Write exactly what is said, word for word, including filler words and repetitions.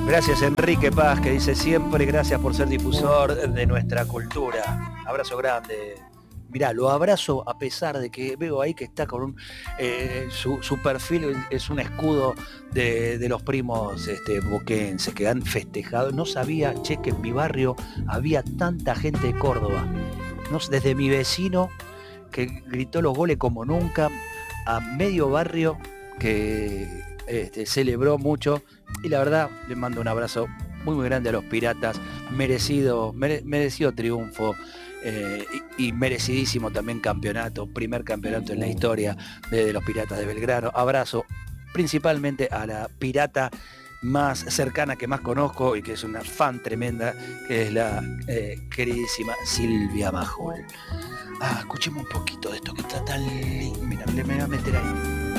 Gracias Enrique Paz, que dice siempre gracias por ser difusor de nuestra cultura. Abrazo grande. Mirá, lo abrazo a pesar de que veo ahí que está con un... Eh, su, su perfil es un escudo de, de los primos este, boquenses que han festejado. No sabía, che, que en mi barrio había tanta gente de Córdoba. No, desde mi vecino, que gritó los goles como nunca, a medio barrio que este, celebró mucho. Y la verdad, les mando un abrazo muy muy grande a los Piratas. Merecido, mere, merecido triunfo. Eh, y, y merecidísimo también campeonato, primer campeonato en la historia de, de los Piratas de Belgrano. Abrazo principalmente a la pirata más cercana que más conozco y que es una fan tremenda, que es la eh, queridísima Silvia Majul. Ah, escuchemos un poquito de esto que está tan lindo. Mira, me voy a meter ahí.